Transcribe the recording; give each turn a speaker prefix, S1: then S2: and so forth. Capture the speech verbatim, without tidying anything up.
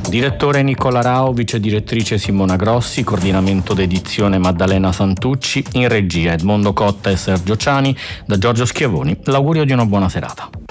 S1: Direttore Nicola Rao, vice direttrice Simona Grossi, coordinamento d'edizione Maddalena Santucci, in regia Edmondo Cotta e Sergio Ciani, da Giorgio Schiavoni l'augurio di una buona serata.